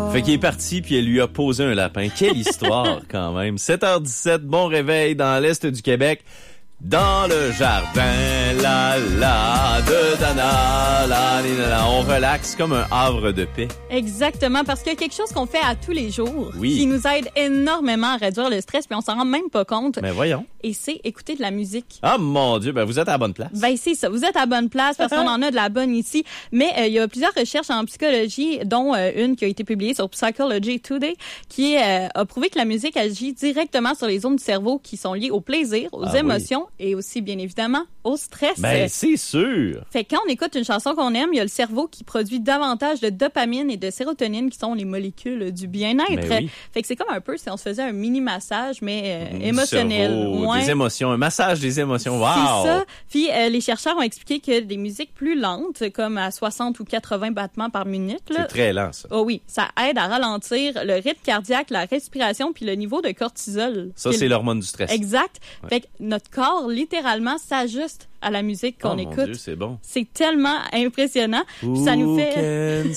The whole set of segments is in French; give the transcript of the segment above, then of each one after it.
Fait qu'il est parti puis elle lui a posé un lapin. Quelle histoire quand même. 7h17, bon réveil dans l'Est du Québec. Dans le jardin, de Dana, on relaxe comme un havre de paix. Exactement, parce qu'il y a quelque chose qu'on fait à tous les jours oui. qui nous aide énormément à réduire le stress, puis on s'en rend même pas compte. Mais voyons. Et c'est écouter de la musique. Ah mon Dieu, ben vous êtes à la bonne place. Ben c'est ça, vous êtes à la bonne place parce qu'on en a de la bonne ici. Mais il y a plusieurs recherches en psychologie, dont une qui a été publiée sur Psychology Today, qui a prouvé que la musique agit directement sur les zones du cerveau qui sont liées au plaisir, aux émotions et aussi, bien évidemment, au stress. Ben, c'est sûr! Fait que quand on écoute une chanson qu'on aime, il y a le cerveau qui produit davantage de dopamine et de sérotonine qui sont les molécules du bien-être. Ben oui. Fait que c'est comme un peu si on se faisait un mini-massage, mais émotionnel. Cerveau, des émotions, un massage des émotions. Wow! C'est ça. Puis les chercheurs ont expliqué que des musiques plus lentes, comme à 60 ou 80 battements par minute... C'est très lent, ça. Oh oui, ça aide à ralentir le rythme cardiaque, la respiration puis le niveau de cortisol. Ça, c'est l'hormone du stress. Exact. Ouais. Fait que notre corps, littéralement, s'ajuste à la musique qu'on écoute. Mon Dieu, c'est bon. C'est tellement impressionnant. Puis ça nous fait...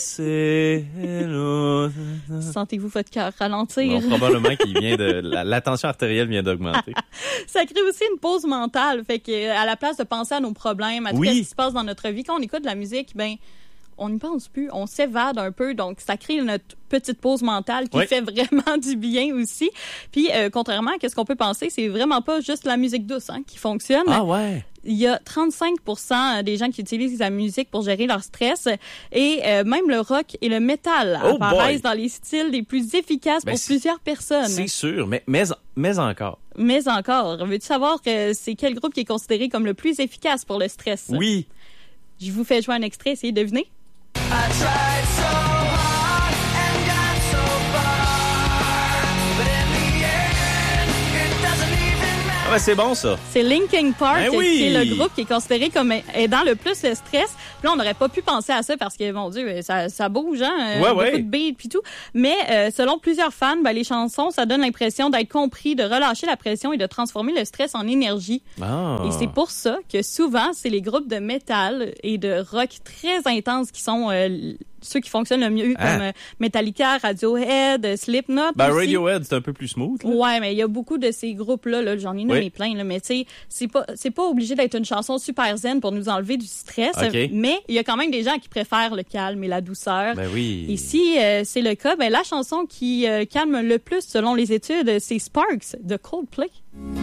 Sentez-vous votre cœur ralentir? Non, probablement qu'il vient de... La tension artérielle vient d'augmenter. Ça crée aussi une pause mentale. Fait que à la place de penser à nos problèmes, à tout ce qui se passe dans notre vie, quand on écoute de la musique, ben on n'y pense plus, on s'évade un peu, donc ça crée notre petite pause mentale qui fait vraiment du bien aussi. Puis, contrairement à ce qu'on peut penser, c'est vraiment pas juste la musique douce qui fonctionne. Ah ouais? Il y a 35% des gens qui utilisent la musique pour gérer leur stress et même le rock et le métal apparaissent dans les styles les plus efficaces pour plusieurs personnes. C'est sûr, mais encore. Mais encore, veux-tu savoir que c'est quel groupe qui est considéré comme le plus efficace pour le stress? Oui. Je vous fais jouer un extrait, essayez de deviner. I tried so hard and got so far, but in the end, it doesn't even matter. Ah ben c'est bon, ça. C'est Linkin Park, qui est le groupe qui est considéré comme aidant le plus le stress. Puis là, on n'aurait pas pu penser à ça parce que, mon Dieu, ça bouge, beaucoup de beats puis tout. Mais selon plusieurs fans, les chansons, ça donne l'impression d'être compris, de relâcher la pression et de transformer le stress en énergie. Ah. Et c'est pour ça que souvent, c'est les groupes de métal et de rock très intenses qui sont ceux qui fonctionnent le mieux, comme Metallica, Radiohead, Slipknot. Ben, aussi. Radiohead, c'est un peu plus smooth. Là. Ouais, mais il y a beaucoup de ces groupes-là, j'en ai nommé plein, là, mais tu sais, c'est pas obligé d'être une chanson super zen pour nous enlever du stress, mais il y a quand même des gens qui préfèrent le calme et la douceur. Ben oui. Et si c'est le cas, la chanson qui calme le plus, selon les études, c'est Sparks de Coldplay.